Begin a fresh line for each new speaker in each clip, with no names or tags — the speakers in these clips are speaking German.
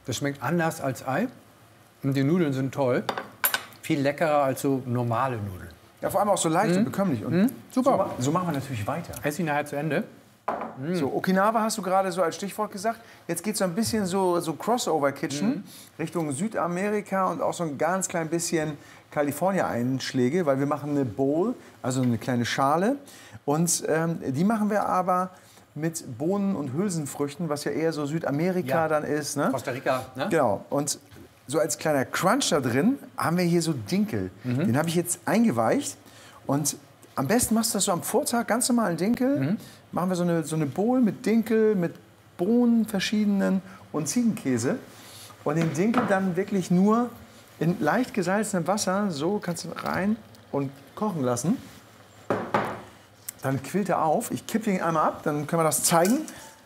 Das schmeckt anders als Ei. Und die Nudeln sind toll. Viel leckerer als so normale Nudeln.
Ja, vor allem auch so leicht und bekömmlich. Und
Super.
so machen wir natürlich weiter.
Esse ich nachher zu Ende.
So, Okinawa hast du gerade so als Stichwort gesagt. Jetzt geht es so ein bisschen so Crossover-Kitchen Richtung Südamerika und auch so ein ganz klein bisschen California-Einschläge, weil wir machen eine Bowl, also eine kleine Schale. Und die machen wir aber mit Bohnen und Hülsenfrüchten, was ja eher so Südamerika dann ist. Ne?
Costa Rica, ne?
Genau. Und so als kleiner Crunch da drin haben wir hier so Dinkel. Den habe ich jetzt eingeweicht. Und am besten machst du das so am Vortag, ganz normalen Dinkel. Machen wir so eine Bowl mit Dinkel, mit Bohnen verschiedenen und Ziegenkäse. Und den Dinkel dann wirklich nur in leicht gesalzenem Wasser, so kannst du rein und kochen lassen. Dann quillt er auf. Ich kippe den einmal ab, dann können wir das zeigen.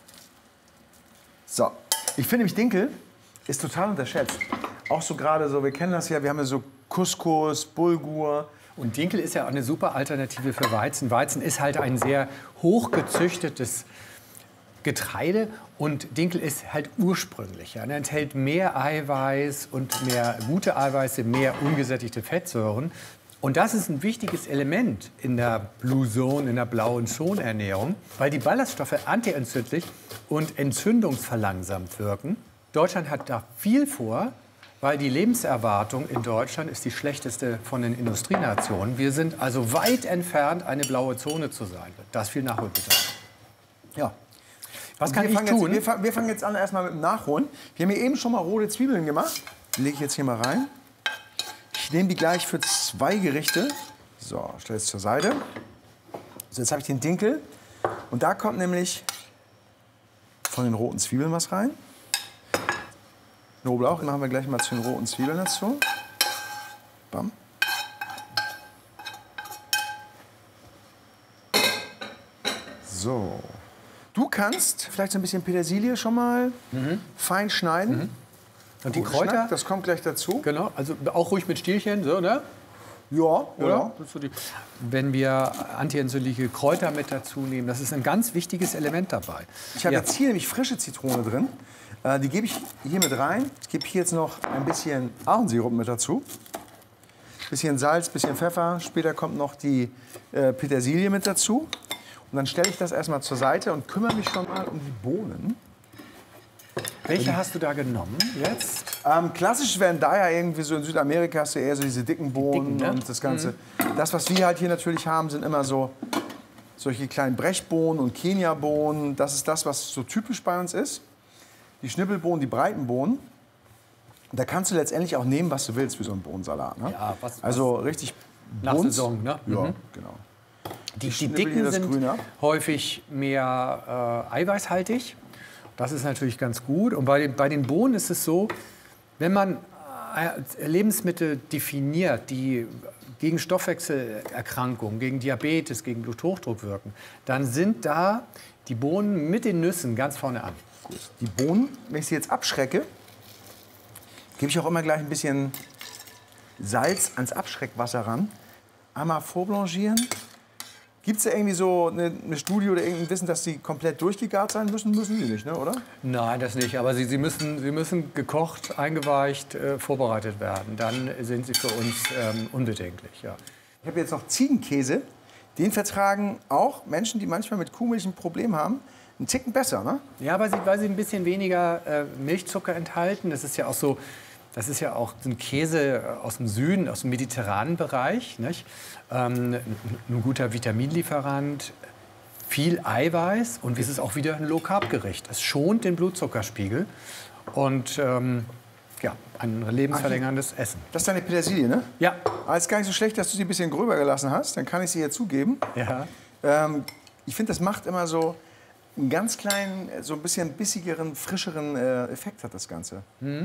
So, ich finde nämlich Dinkel ist total unterschätzt. Auch so gerade so, wir kennen das ja, wir haben ja so Couscous, Bulgur.
Und Dinkel ist ja auch eine super Alternative für Weizen. Weizen ist halt ein sehr hochgezüchtetes Getreide und Dinkel ist halt ursprünglicher. Er enthält mehr Eiweiß und mehr gute Eiweiße, mehr ungesättigte Fettsäuren. Und das ist ein wichtiges Element in der Blue Zone, in der blauen Zonernährung, weil die Ballaststoffe antientzündlich und entzündungsverlangsamt wirken. Deutschland hat da viel vor, weil die Lebenserwartung in Deutschland ist die schlechteste von den Industrienationen. Wir sind also weit entfernt, eine blaue Zone zu sein. Da ist viel Nachholbedarf.
Ja.
Was kann ich tun?
Wir fangen jetzt an erstmal mit dem Nachholen. Wir haben hier eben schon mal rote Zwiebeln gemacht. Die lege ich jetzt hier mal rein. Ich nehme die gleich für 2 Gerichte. So, stelle es zur Seite. So, jetzt habe ich den Dinkel. Und da kommt nämlich von den roten Zwiebeln was rein. Knoblauch machen wir gleich mal zu den roten Zwiebeln dazu. Bam. So. Du kannst vielleicht so ein bisschen Petersilie schon mal fein schneiden.
Und die Kräuter?
Das kommt gleich dazu.
Genau, also auch ruhig mit Stielchen, so, ne?
Ja,
Oder? Das ist so wenn wir antientzündliche Kräuter mit dazu nehmen, das ist ein ganz wichtiges Element dabei.
Ich habe jetzt hier nämlich frische Zitrone drin. Die gebe ich hier mit rein. Ich gebe hier jetzt noch ein bisschen Ahornsirup mit dazu. Bisschen Salz, bisschen Pfeffer. Später kommt noch die Petersilie mit dazu. Und dann stelle ich das erstmal zur Seite und kümmere mich schon mal um die Bohnen.
Welche hast du da genommen jetzt?
Klassisch wären da ja irgendwie so in Südamerika hast du eher so diese dicken Bohnen
ne?
und das Ganze. Das, was wir halt hier natürlich haben, sind immer so solche kleinen Brechbohnen und Keniabohnen. Das ist das, was so typisch bei uns ist. Die Schnippelbohnen, die breiten Bohnen. Da kannst du letztendlich auch nehmen, was du willst für so einen Bohnensalat. Ne?
Ja,
also richtig
nach
bunt.
Saison, ne?
Ja, genau.
Die dicken sind häufig mehr eiweißhaltig. Das ist natürlich ganz gut. Und bei den Bohnen ist es so, wenn man Lebensmittel definiert, die gegen Stoffwechselerkrankungen, gegen Diabetes, gegen Bluthochdruck wirken, dann sind da die Bohnen mit den Nüssen ganz vorne an.
Gut. Die Bohnen, wenn ich sie jetzt abschrecke, gebe ich auch immer gleich ein bisschen Salz ans Abschreckwasser ran. Einmal vorblanchieren. Gibt es da irgendwie so eine Studie oder irgendein Wissen, dass sie komplett durchgegart sein müssen? Müssen sie nicht, ne, oder?
Nein, das nicht. Aber sie müssen gekocht, eingeweicht, vorbereitet werden. Dann sind sie für uns unbedenklich. Ja.
Ich habe jetzt noch Ziegenkäse. Den vertragen auch Menschen, die manchmal mit Kuhmilch ein Problem haben, einen Ticken besser, ne?
Ja, weil sie ein bisschen weniger Milchzucker enthalten. Das ist ja auch so. Das ist ja auch ein Käse aus dem Süden, aus dem mediterranen Bereich. Nicht? Ein guter Vitaminlieferant, viel Eiweiß und es ist auch wieder ein Low-Carb-Gericht. Es schont den Blutzuckerspiegel und ja, ein lebensverlängerndes Essen.
Das ist deine Petersilie, ne?
Ja.
Aber es ist gar nicht so schlecht, dass du sie ein bisschen gröber gelassen hast. Dann kann ich sie hier zugeben.
Ja.
Ich finde, das macht immer so einen ganz kleinen, so ein bisschen bissigeren, frischeren Effekt hat das Ganze.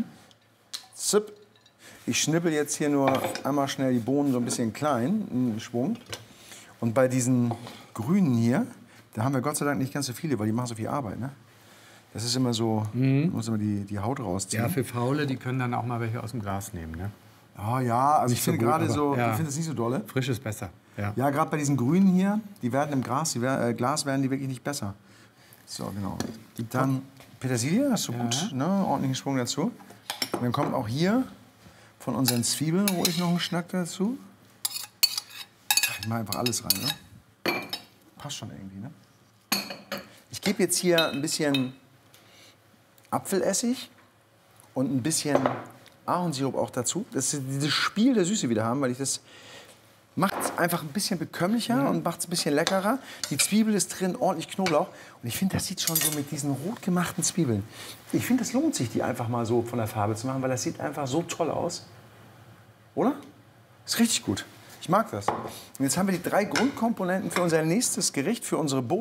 Zip. Ich schnippel jetzt hier nur einmal schnell die Bohnen so ein bisschen klein, einen Schwung. Und bei diesen Grünen hier, da haben wir Gott sei Dank nicht ganz so viele, weil die machen so viel Arbeit, ne? Das ist immer so, muss immer die Haut rausziehen.
Ja, für Faule, die können dann auch mal welche aus dem Glas nehmen, ne?
Oh ja, also ich finde
so gut,
gerade so,
ja.
ich finde es nicht so dolle.
Frisch ist besser. Ja,
Ja, gerade bei diesen Grünen hier, die werden im Glas werden die wirklich nicht besser. So, genau. Dann Petersilie, hast du gut, ne? Ordentlichen Schwung dazu. Und dann kommt auch hier von unseren Zwiebeln ruhig noch einen Schnack dazu. Ich mache einfach alles rein, ne? Passt schon irgendwie, ne? Ich gebe jetzt hier ein bisschen Apfelessig und ein bisschen Ahornsirup auch dazu. Das ist dieses Spiel der Süße wieder haben, weil ich das macht es einfach ein bisschen bekömmlicher und macht es ein bisschen leckerer. Die Zwiebel ist drin, ordentlich Knoblauch. Und ich finde, das sieht schon so mit diesen rot gemachten Zwiebeln. Ich finde, es lohnt sich, die einfach mal so von der Farbe zu machen, weil das sieht einfach so toll aus. Oder? Ist richtig gut. Ich mag das. Und jetzt haben wir die 3 Grundkomponenten für unser nächstes Gericht, für unsere Bohnen.